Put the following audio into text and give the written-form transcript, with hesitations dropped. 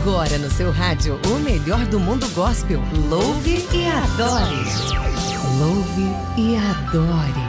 Agora no seu rádio, o melhor do mundo gospel. Louve e adore. Louve e adore.